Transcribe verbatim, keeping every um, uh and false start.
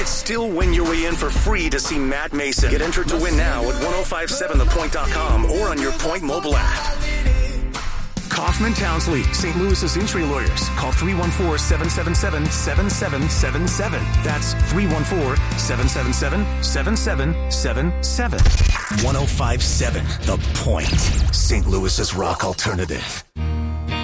still win your way in for free to see Matt Mason. Get entered to win now at ten fifty-seven the point dot com or on your Point mobile app. Kaufman Townsley, Saint Louis's injury lawyers. Call three one four, seven seven seven, seven seven seven seven. That's three one four, seven seven seven, seven seven seven seven. ten fifty-seven The Point, Saint Louis's rock alternative.